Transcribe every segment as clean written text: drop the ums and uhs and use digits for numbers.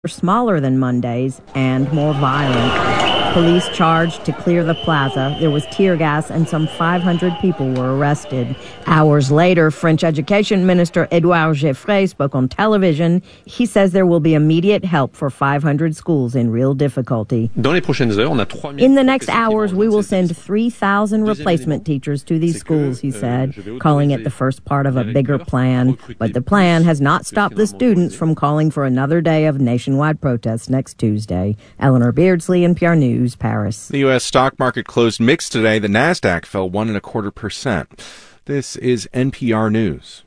smaller than Monday's and more violent. Police charged to clear the plaza. There was tear gas and some 500 people were arrested. Hours later, French Education Minister Edouard Geoffroy spoke on television. He says there will be immediate help for 500 schools in real difficulty. In the next hours, we will send 3,000 replacement teachers to these schools, he said, calling it the first part of a bigger plan. But the plan has not stopped the students from calling for another day of nationwide protests next Tuesday. Eleanor Beardsley, NPR News, Paris. The U.S. stock market closed mixed today. The Nasdaq fell 1.25%. This is NPR News.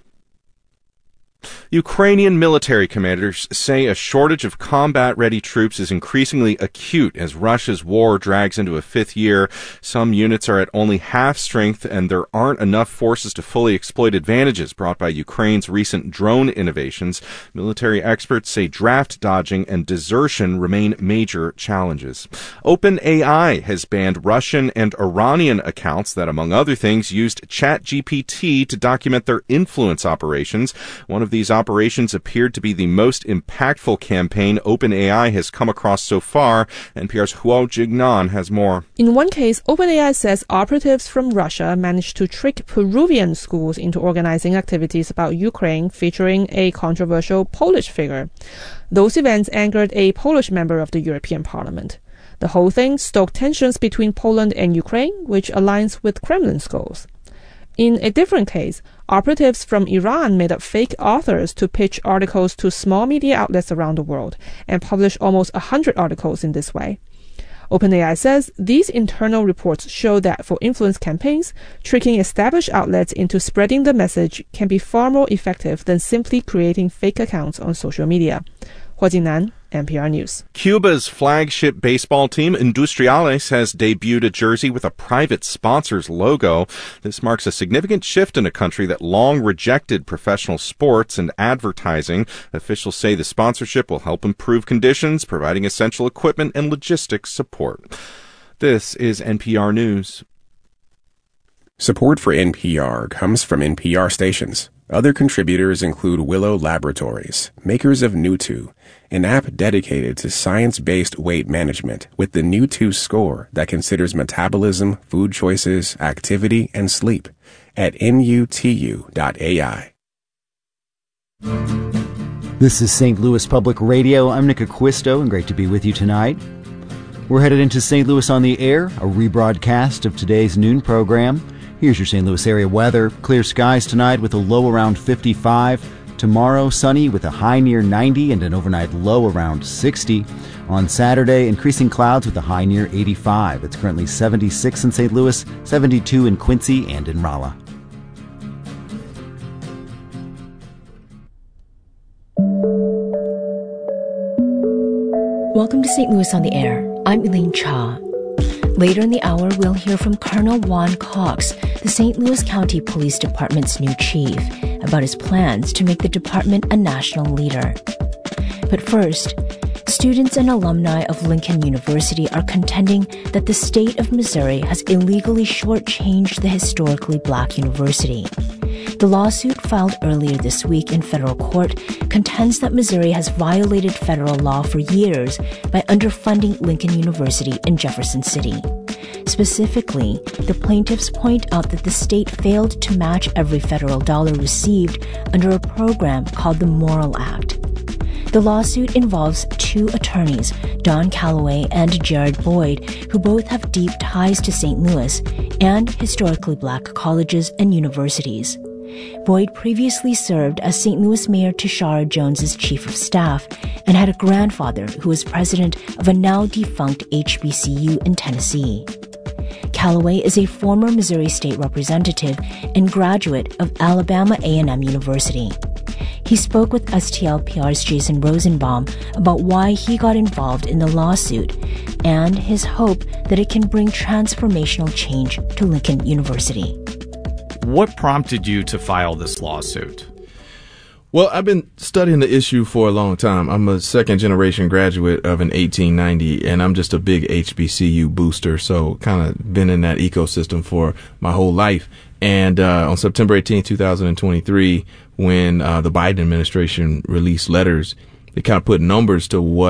Ukrainian military commanders say a shortage of combat-ready troops is increasingly acute as Russia's war drags into a fifth year. Some units are at only half strength, and there aren't enough forces to fully exploit advantages brought by Ukraine's recent drone innovations. Military experts say draft dodging and desertion remain major challenges. OpenAI has banned Russian and Iranian accounts that, among other things, used ChatGPT to document their influence operations. One of these operations appeared to be the most impactful campaign OpenAI has come across so far. NPR's Huo Jingnan has more. In one case, OpenAI says operatives from Russia managed to trick Peruvian schools into organizing activities about Ukraine featuring a controversial Polish figure. Those events angered a Polish member of the European Parliament. The whole thing stoked tensions between Poland and Ukraine, which aligns with Kremlin's goals. In a different case, operatives from Iran made up fake authors to pitch articles to small media outlets around the world and published almost 100 articles in this way. OpenAI says these internal reports show that for influence campaigns, tricking established outlets into spreading the message can be far more effective than simply creating fake accounts on social media. Huo Jingnan, NPR News. Cuba's flagship baseball team, Industriales, has debuted a jersey with a private sponsor's logo. This marks a significant shift in a country that long rejected professional sports and advertising. Officials say the sponsorship will help improve conditions, providing essential equipment and logistics support. This is NPR News. Support for NPR comes from NPR stations. Other contributors include Willow Laboratories, makers of Newtwo, an app dedicated to science-based weight management with the Newtwo score that considers metabolism, food choices, activity, and sleep at nutu.ai. This is St. Louis Public Radio. I'm Nick Acquisto, and great to be with you tonight. We're headed into St. Louis on the Air, a rebroadcast of today's noon program. Here's your St. Louis area weather. Clear skies tonight with a low around 55. Tomorrow, sunny with a high near 90 and an overnight low around 60. On Saturday, increasing clouds with a high near 85. It's currently 76 in St. Louis, 72 in Quincy and in Rolla. Welcome to St. Louis on the Air. I'm Elaine Cha. Later in the hour, we'll hear from Colonel Juan Cox, the St. Louis County Police Department's new chief, about his plans to make the department a national leader. But first, students and alumni of Lincoln University are contending that the state of Missouri has illegally shortchanged the historically black university. The lawsuit filed earlier this week in federal court contends that Missouri has violated federal law for years by underfunding Lincoln University in Jefferson City. Specifically, the plaintiffs point out that the state failed to match every federal dollar received under a program called the Morrill Act. The lawsuit involves two attorneys, Don Calloway and Jared Boyd, who both have deep ties to St. Louis and historically black colleges and universities. Boyd previously served as St. Louis Mayor Tashara Jones's chief of staff and had a grandfather who was president of a now-defunct HBCU in Tennessee. Calloway is a former Missouri State Representative and graduate of Alabama A&M University. He spoke with STLPR's Jason Rosenbaum about why he got involved in the lawsuit and his hope that it can bring transformational change to Lincoln University. What prompted you to file this lawsuit? Well, I've been studying the issue for a long time. I'm a second-generation graduate of an 1890, and I'm just a big HBCU booster, so kind of been in that ecosystem for my whole life. And on September 18, 2023, when the Biden administration released letters, they kind of put numbers to what